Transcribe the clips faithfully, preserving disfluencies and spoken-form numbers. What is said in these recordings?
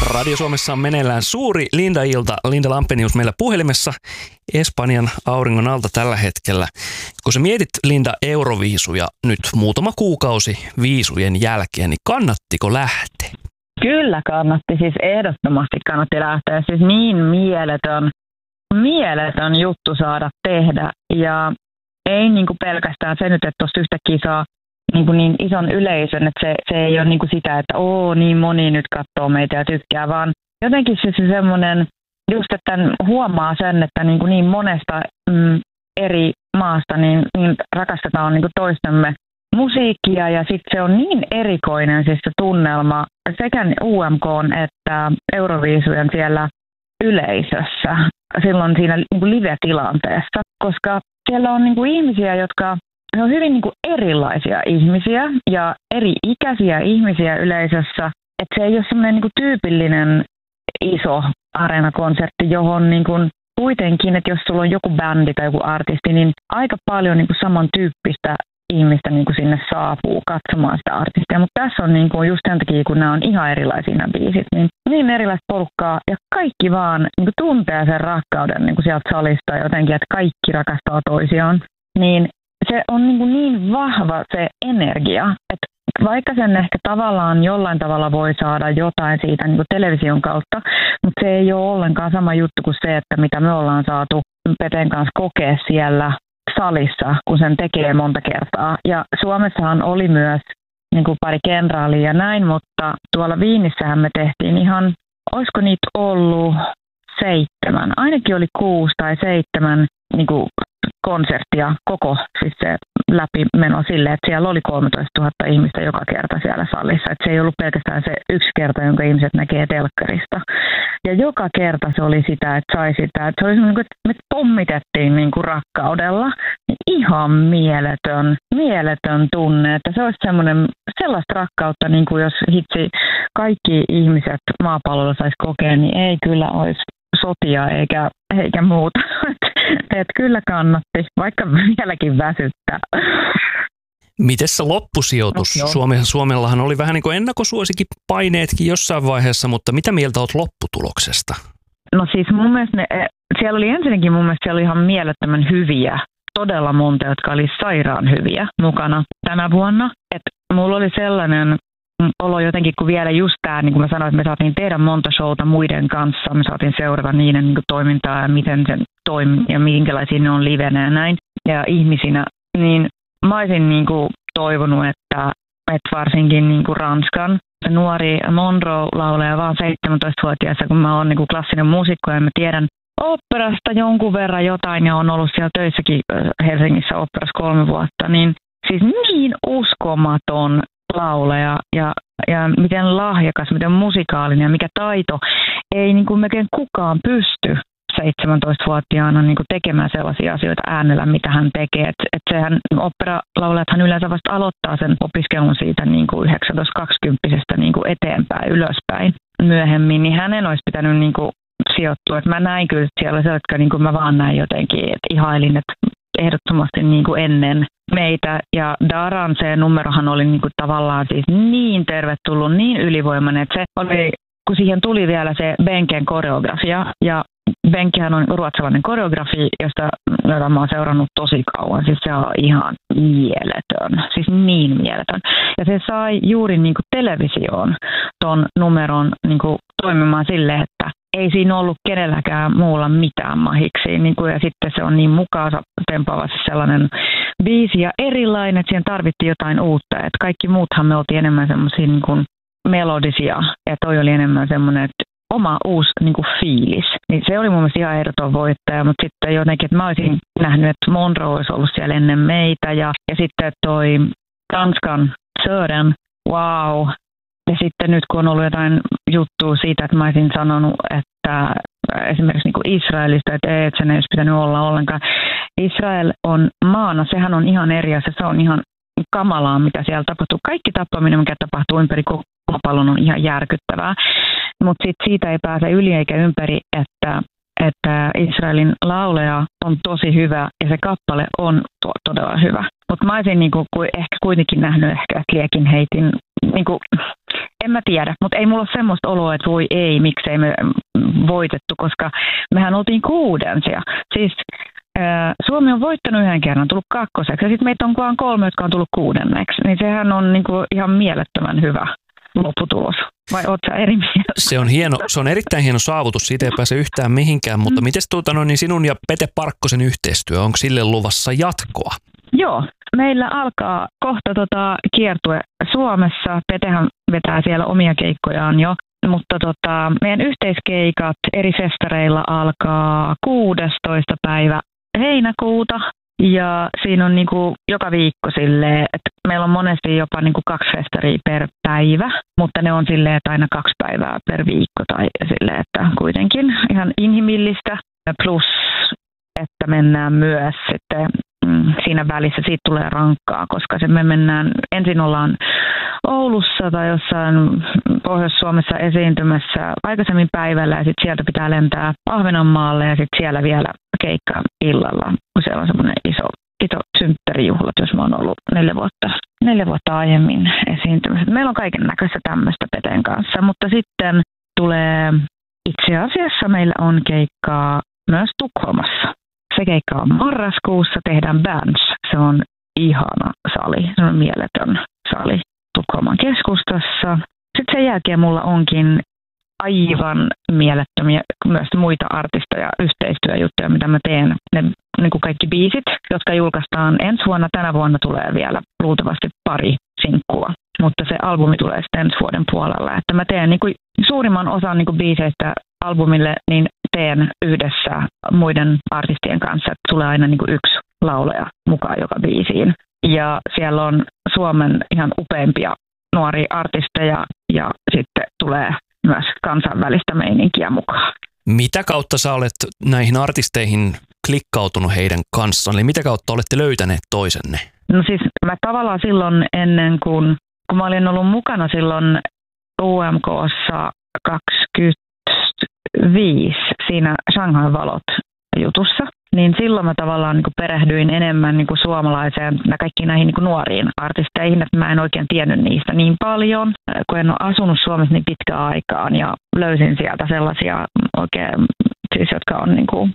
Radio Suomessa on meneillään suuri Linda-ilta. Linda Lampenius meillä puhelimessa Espanjan auringon alta tällä hetkellä. Kun sä mietit, Linda, Euroviisuja nyt muutama kuukausi viisujen jälkeen, niin kannattiko lähteä? Kyllä kannatti, siis ehdottomasti kannatti lähteä. Siis niin mieletön, mieletön juttu saada tehdä. Ja ei niinku pelkästään se nyt, että tuossa yhtäkkiä saa niin, niin ison yleisön, että se, se ei ole niin kuin sitä, että oo niin moni nyt katsoo meitä ja tykkää, vaan jotenkin se, se semmoinen, just että huomaa sen, että niin, kuin niin monesta mm, eri maasta niin, niin rakastetaan niin kuin toistemme musiikkia ja sitten se on niin erikoinen siis se tunnelma sekä U M K:n että Euroviisujen siellä yleisössä silloin siinä niin kuin live-tilanteessa, koska siellä on niin kuin ihmisiä, jotka ne on hyvin niin kuin erilaisia ihmisiä ja eri ikäisiä ihmisiä yleisössä. Että se ei ole semmoinen niin kuin tyypillinen iso areenakonsertti, johon niin kuin kuitenkin, että jos sulla on joku bändi tai joku artisti, niin aika paljon niin kuin samantyyppistä ihmistä niin kuin sinne saapuu katsomaan sitä artistia. Mutta tässä on niin kuin just sen takia, kun nämä on ihan erilaisia nämä biisit, niin niin erilaista porukkaa ja kaikki vaan niin kuin tuntee sen rakkauden niin kuin sieltä salista jotenkin, että kaikki rakastaa toisiaan. Niin se on niin, kuin niin vahva se energia, että vaikka sen ehkä tavallaan jollain tavalla voi saada jotain siitä niin kuin television kautta, mutta se ei ole ollenkaan sama juttu kuin se, että mitä me ollaan saatu Peten kanssa kokea siellä salissa, kun sen tekee monta kertaa. Ja Suomessahan oli myös niin kuin pari kenraalia ja näin, mutta tuolla Viinissähän me tehtiin ihan, olisiko niitä ollut seitsemän, ainakin oli kuusi tai seitsemän niin kuin konserttia koko siis se läpimeno silleen, että siellä oli kolmetoistatuhatta ihmistä joka kerta siellä salissa. Että se ei ollut pelkästään se yksi kerta, jonka ihmiset näkee telkkarista. Ja joka kerta se oli sitä, että sai sitä. Että se oli semmoinen, että me pommitettiin niin kuin rakkaudella. Ihan mieletön, mieletön tunne. Että se olisi semmoinen, sellaista rakkautta, niin kuin jos hitsi kaikki ihmiset maapallolla saisi kokea, niin ei kyllä olisi sotia eikä, eikä muuta. Että kyllä kannatti, vaikka vieläkin väsyttää. Mites se loppusijoitus? No, Suome, Suomellahan oli vähän niin kuin ennakkosuosikin paineetkin jossain vaiheessa, mutta mitä mieltä olet lopputuloksesta? No siis mun mielestä ne, siellä oli ensinnäkin mun mielestä siellä oli ihan mielettömän hyviä, todella monta, jotka oli sairaan hyviä mukana tänä vuonna. Että mulla oli sellainen olo jotenkin, kun vielä just tämä, niin kuin mä sanoin, että me saatiin tehdä monta showta muiden kanssa, me saatiin seurata niiden niin kuin toimintaa ja miten se toimii ja minkälaisia ne on livenä ja näin, ja ihmisinä, niin mä olisin niin kuin toivonut, että, että varsinkin niin kuin Ranskan se nuori Monroe-laulaja vaan seitsemäntoistavuotiaassa, kun mä oon niin kuin klassinen muusikko ja mä tiedän oopperasta jonkun verran jotain ja on ollut siellä töissäkin Helsingissä oopperassa kolme vuotta, niin siis niin uskomaton laulaja ja, ja miten lahjakas, miten musikaalinen ja mikä taito. Ei niin kuin melkein kukaan pysty seitsemäntoistavuotiaana niin kuin tekemään sellaisia asioita äänellä, mitä hän tekee. Et, et sehän oopperalaulajathan yleensä vasta aloittaa sen opiskelun siitä niin kuin yhdeksäntoista-kaksikymppisestä niin kuin eteenpäin, ylöspäin myöhemmin, niin hänen olisi pitänyt niin kuin sijoittua. Et mä näin kyllä, että siellä oli se, jotka niin kuin mä vaan näin jotenkin, että ihailin, että ehdottomasti niin kuin ennen meitä. Ja Daran se numerohan oli niin kuin tavallaan siis niin tervetullut, niin ylivoimainen, että se oli, kun siihen tuli vielä se Benken koreografia, ja Benkihän on ruotsalainen koreografi, josta jota mä oon seurannut tosi kauan. Siis se on ihan mieletön, siis niin mieletön. Ja se sai juuri niin kuin televisioon ton numeron niin kuin toimimaan silleen, että ei siinä ollut kenelläkään muulla mitään mahiksi. Niin kuin, ja sitten se on niin mukaansa tempaava sellainen biisi ja erilainen, että siihen tarvittiin jotain uutta. Että kaikki muuthan me oltiin enemmän semmoisia niin kuin melodisia ja toi oli enemmän semmoinen, että oma uusi niin kuin fiilis. Niin se oli mun mielestä ihan ehdoton voittaja, mutta sitten jotenkin, että mä olisin nähnyt, että Monroe olisi ollut siellä ennen meitä ja, ja sitten toi Tanskan Sören, wow. Ja sitten nyt kun on ollut jotain juttua siitä, että mä olisin sanonut, että esimerkiksi niin kuin Israelista, että ei, että sen ei olisi pitänyt olla ollenkaan. Israel on maana, sehän on ihan eri asia, se on ihan kamalaa, mitä siellä tapahtuu. Kaikki tappaminen, mikä tapahtuu ympäri koko pallon, on ihan järkyttävää. Mutta siitä ei pääse yli eikä ympäri, että, että Israelin laulaja on tosi hyvä ja se kappale on to- todella hyvä. Mutta mä olisin niinku, ehkä kuitenkin nähnyt ehkä Liekin heitin, niinku, en mä tiedä, mutta ei mulla ole semmoista oloa, että voi ei, miksei me voitettu, koska mehän oltiin kuudensia. Siis äh, Suomi on voittanut yhden kerran, tullut kakkoseksi, ja sitten meitä on vaan kolme, jotka on tullut kuudenneksi. Niin sehän on niinku ihan mielettömän hyvä lopputulos. Vai oot sä eri mieltä? Se on hieno, se on erittäin hieno saavutus, siitä ei pääse yhtään mihinkään, mutta mm. miten tuota, no, niin sinun ja Pete Parkkosen yhteistyö, onko sille luvassa jatkoa? Joo, meillä alkaa kohta tota kiertue Suomessa. Petehän vetää siellä omia keikkojaan jo, mutta tota, meidän yhteiskeikat eri festareilla alkaa kuudestoista päivä heinäkuuta. Ja siinä on niinku joka viikko silleen, että meillä on monesti jopa niinku kaksi festaria per päivä, mutta ne on silleen, että aina kaksi päivää per viikko tai silleen, että kuitenkin ihan inhimillistä. Plus, että mennään myös sitten mm, siinä välissä, siitä tulee rankkaa, koska se me mennään, ensin ollaan Oulussa tai jossain Pohjois-Suomessa esiintymässä aikaisemmin päivällä ja sitten sieltä pitää lentää Ahvenanmaalle ja sitten siellä vielä keikka illalla, kun siellä on semmoinen iso, iso synttärijuhlat, jos mä oon ollut neljä vuotta, neljä vuotta aiemmin esiintymässä. Meillä on kaiken näköistä tämmöistä Peten kanssa, mutta sitten tulee itse asiassa meillä on keikkaa myös Tukholmassa. Se keikka on marraskuussa, tehdään Bands. Se on ihana sali, se on mieletön sali Tukholman keskustassa. Sitten sen jälkeen mulla onkin aivan mielettömiä myös muita artisteja, yhteistyöjuttuja, mitä mä teen. Ne niin kuin kaikki biisit, jotka julkaistaan ensi vuonna. Tänä vuonna tulee vielä luultavasti pari sinkkua, mutta se albumi tulee sitten ensi vuoden puolella. Että mä teen niin kuin suurimman osan niin kuin biiseistä albumille, niin teen yhdessä muiden artistien kanssa. Että tulee aina niin kuin yksi laulaja mukaan joka biisiin. Ja siellä on Suomen ihan upeimpia nuoria artisteja ja sitten tulee myös kansainvälistä meininkiä mukaan. Mitä kautta sä olet näihin artisteihin klikkautunut heidän kanssaan? Eli mitä kautta olette löytäneet toisenne? No siis mä tavallaan silloin ennen kuin, kun mä olin ollut mukana silloin U M K:ssa kaksikymmentäviisi siinä Shanghain valot jutussa, niin silloin mä tavallaan niin kuin perehdyin enemmän niin kuin suomalaiseen ja kaikkiin näihin niin kuin nuoriin artisteihin, että mä en oikein tiennyt niistä niin paljon, kun en ole asunut Suomessa niin pitkään aikaan ja löysin sieltä sellaisia oikein, siis jotka on niin kuin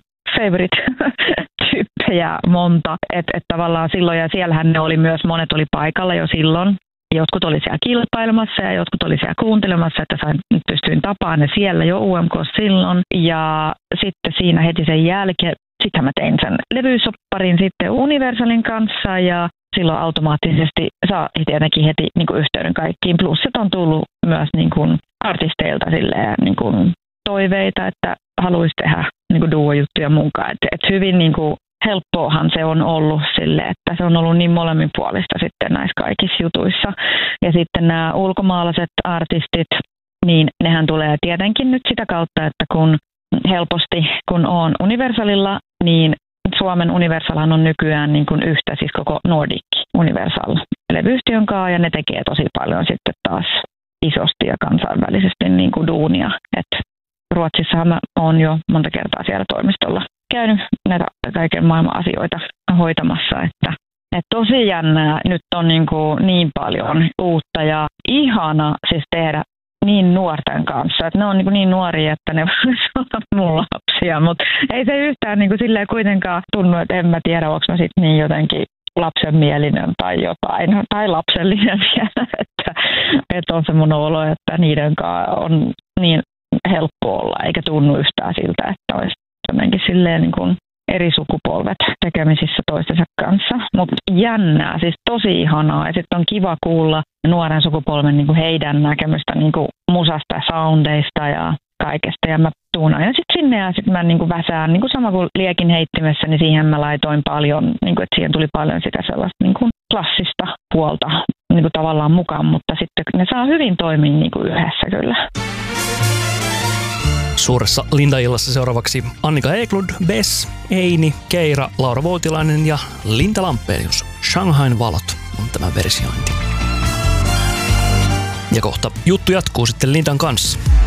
favorite-tyyppejä monta, että et tavallaan silloin ja siellähän ne oli myös, monet oli paikalla jo silloin. Jotkut oli siellä kilpailemassa ja jotkut oli siellä kuuntelemassa, että sain, pystyin tapaamaan ne siellä jo U M K silloin. Ja sitten siinä heti sen jälkeen, sitten mä tein sen levysopparin sitten Universalin kanssa ja silloin automaattisesti saa tietenkin heti niin kuin yhteyden kaikkiin. Plus että on tullut myös niin kuin artisteilta silleen, niin kuin toiveita, että haluaisi tehdä niin kuin duo-juttuja mukaan. Et, et hyvin niin kuin helppoahan se on ollut sille, että se on ollut niin molemminpuolista sitten näissä kaikissa jutuissa. Ja sitten nämä ulkomaalaiset artistit, niin nehän tulee tietenkin nyt sitä kautta, että kun helposti, kun on Universalilla, niin Suomen Universalhan on nykyään niin kuin yhtä, siis koko Nordic Universal levyyhtiön kanssa, ja ne tekee tosi paljon sitten taas isosti ja kansainvälisesti niin kuin duunia. Et Ruotsissahan mä oon jo monta kertaa siellä toimistolla käynyt näitä kaiken maailman asioita hoitamassa, että, että tosi jännää. Nyt on niin, kuin niin paljon uutta ja ihana siis tehdä niin nuorten kanssa, että ne on niin, niin nuoria, että ne voisivat olla mun lapsia, mutta ei se yhtään niin kuin silleen kuitenkaan tunnu, että en mä tiedä, onko mä sitten niin jotenkin lapsenmielinen tai jotain, tai lapsellinen vielä, että, että on se mun olo, että niiden kanssa on niin helppo olla, eikä tunnu yhtään siltä, että olisi jotenkin silleen niin kuin eri sukupolvet tekemisissä toistensa kanssa. Mutta jännää, siis tosi ihanaa. Ja sitten on kiva kuulla nuoren sukupolven niin kuin heidän näkemystä niin kuin musasta ja soundeista ja kaikesta. Ja mä tuun aina sitten sinne ja sitten mä niin kuin väsään, niin kuin sama kuin liekin heittimessä, niin siihen mä laitoin paljon, niin kuin, että siihen tuli paljon sitä sellaista niin kuin klassista puolta niin kuin tavallaan mukaan, mutta sitten ne saa hyvin toimia niin kuin yhdessä kyllä. Suuressa Linda-illassa seuraavaksi Annika Eklund, Bess, Eini, Keira, Laura Voutilainen ja Linda Lampelius. Shanghain valot on tämä versiointi. Ja kohta juttu jatkuu sitten Lindan kanssa.